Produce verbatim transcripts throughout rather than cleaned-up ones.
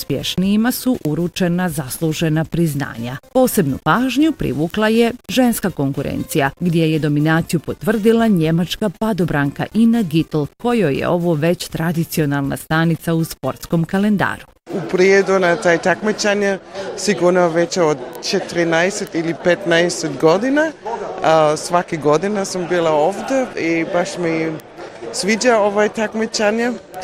najuspješnijima su uručena zaslužena priznanja. Posebnu pažnju privukla je ženska konkurencija, gdje je dominaciju potvrdila njemačka padobranka Ina Gitl, kojoj je ovo već tradicionalna stanica u sportskom kalendaru. U prijedu na taj takmičanje sigurno već od četrnaest ili petnaest godina. Svaki godina sam bila ovdje i baš mi sviđa ovaj takmičanje.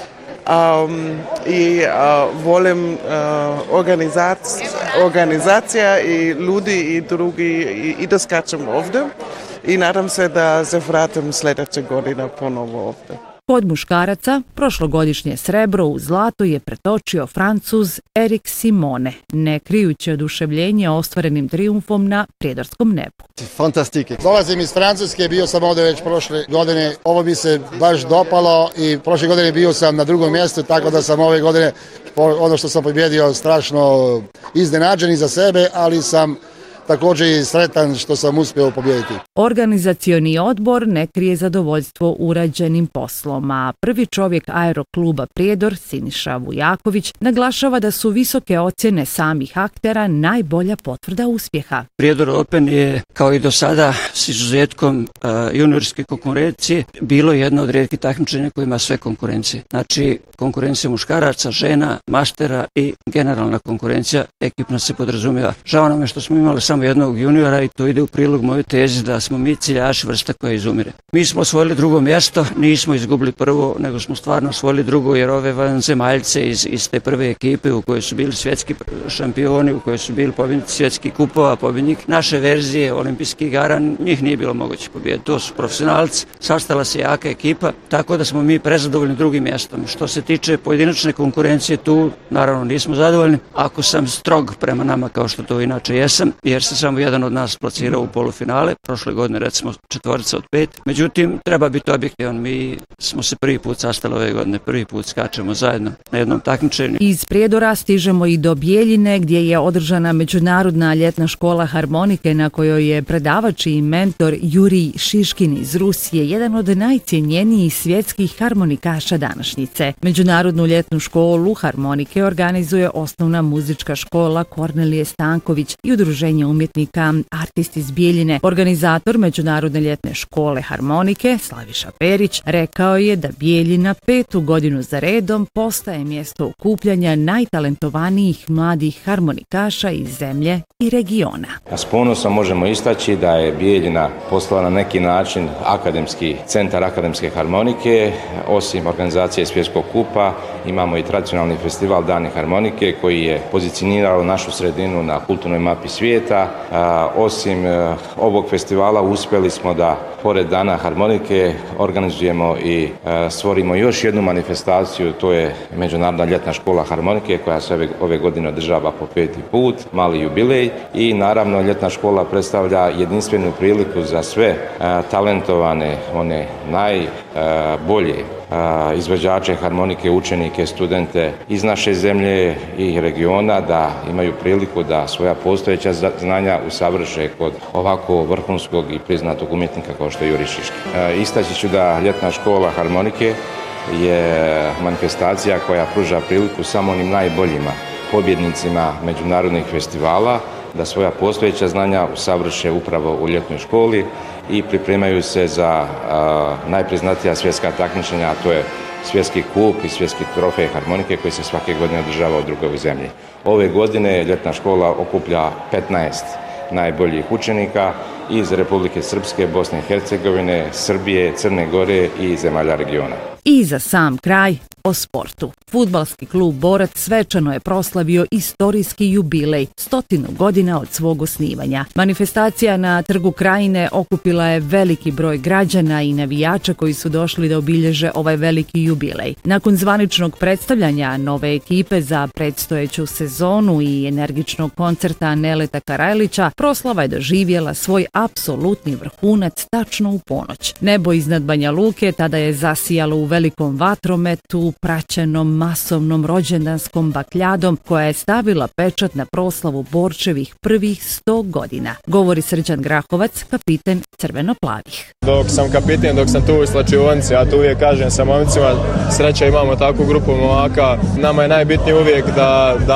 Um, i uh, volim uh, organizac- organizacija i ljudi i drugi i, i da skačem ovdje i nadam se da se vratim sljedeće godine ponovo ovdje. Kod muškaraca prošlogodišnje srebro u zlato je pretočio Francuz Erik Simone, ne krijući oduševljenje ostvarenim trijumfom na prijedorskom nebu. Fantastike. Dolazim iz Francuske, bio sam ovdje već prošle godine. Ovo mi se baš dopalo i prošle godine bio sam na drugom mjestu, tako da sam ove godine ono što sam pobjedio strašno iznenađen i za sebe, ali sam također i sretan što sam uspio pobijediti. Organizacioni odbor ne krije zadovoljstvo urađenim poslom, a prvi čovjek aerokluba Prijedor, Siniša Vujaković, naglašava da su visoke ocjene samih aktera najbolja potvrda uspjeha. Prijedor Open je, kao i do sada, s izuzetkom uh, juniorske konkurencije, bilo jedno od rijetkih takmičenja koje ima sve konkurencije. Znači, konkurencija muškaraca, žena, mastera i generalna konkurencija, ekipna se podrazumijeva. Žao nam je što smo imali samo jednog juniora i to ide u prilog moje tezi da smo mi ciljaši vrsta koja izumire. Mi smo osvojili drugo mjesto, nismo izgubili prvo, nego smo stvarno osvojili drugo, jer ove vanzemaljce iz, iz te prve ekipe u kojoj su bili svjetski šampioni, u kojoj su bili pobjednici svjetskih kupova, pobjednik naše verzije olimpijskih igara, njih nije bilo moguće pobijediti. To su profesionalci, sastala se jaka ekipa, tako da smo mi prezadovoljni drugim mjestom. Što se tiče pojedinačne konkurencije, tu naravno nismo zadovoljni. Ako sam strog prema nama, kao što to inače jesam, jer se samo jedan od nas plasirao u polufinale, prošle godine recimo četvorica od pet. Međutim, treba biti objektivan, mi smo se prvi put sastali ove godine, prvi put skačemo zajedno na jednom takmičenju. Iz Prijedora stižemo i do Bijeljine, gdje je održana međunarodna ljetna škola harmonike na kojoj je predavač i mentor Jurij Šiškin iz Rusije, jedan od najcjenjenijih svjetskih harmonikaša današnjice. Međunarodnu ljetnu školu harmonike organizuje osnovna muzička škola Kornelije Stanković i udruženje umjetnika Artist iz Bijeljine. Organizator Međunarodne ljetne škole harmonike, Slaviša Perić, rekao je da Bijeljina petu godinu za redom postaje mjesto okupljanja najtalentovanijih mladih harmonikaša iz zemlje i regiona. S ponosom možemo istaći da je Bijeljina postala na neki način akademski centar akademske harmonike. Osim organizacije Svjetskog kupa, imamo i tradicionalni festival Dani harmonike koji je pozicionirao našu sredinu na kulturnoj mapi svijeta. A, osim a, ovog festivala uspjeli smo da pored Dana harmonike organizujemo i a, stvorimo još jednu manifestaciju, to je Međunarodna ljetna škola harmonike koja se ove, ove godine održava po peti put, mali jubilej, i naravno ljetna škola predstavlja jedinstvenu priliku za sve a, talentovane, one najbolje izvođače harmonike, učenike, studente iz naše zemlje i regiona da imaju priliku da svoja postojeća znanja usavrše kod ovako vrhunskog i priznatog umjetnika kao što je Jurij Šiškin. Istaći ću da ljetna škola harmonike je manifestacija koja pruža priliku samo onim najboljima pobjednicima međunarodnih festivala da svoja postojeća znanja usavrše upravo u ljetnoj školi i pripremaju se za a, najpriznatija svjetska takmičenja, a to je svjetski kup i svjetski trofej harmonike koji se svake godine održava u drugoj zemlji. Ove godine ljetna škola okuplja petnaest najboljih učenika iz Republike Srpske, Bosne i Hercegovine, Srbije, Crne Gore i zemalja regiona. I za sam kraj o sportu. Fudbalski klub Borac svečano je proslavio istorijski jubilej, stotinu godina od svog osnivanja. Manifestacija na Trgu Krajine okupila je veliki broj građana i navijača koji su došli da obilježe ovaj veliki jubilej. Nakon zvaničnog predstavljanja nove ekipe za predstojeću sezonu i energičnog koncerta Neleta Karajlića, proslava je doživjela svoj apsolutni vrhunac tačno u ponoć. Nebo iznad Banja Luke tada je zasijalo u velikom vatrometu, praćenom masovnom rođendanskom bakljadom koja je stavila pečat na proslavu Borčevih prvih sto godina. Govori Srđan Grahovac, kapiten crveno-plavih. Dok sam kapiten, dok sam tu u slačionici, ja tu uvijek kažem sa momcima, sreća imamo takvu grupu momaka. Nama je najbitnije uvijek da, da